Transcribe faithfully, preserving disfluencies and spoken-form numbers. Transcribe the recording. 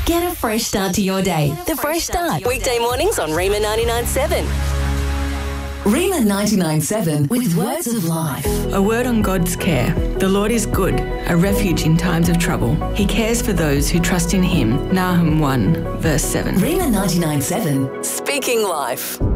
Get a fresh start to your day. The Fresh Start. Weekday mornings on Rima ninety-nine point seven. Rima ninety-nine point seven with words of life. A word on God's care. The Lord is good, a refuge in times of trouble. He cares for those who trust in him. Nahum one, verse seven. Rima ninety-nine point seven. Speaking life.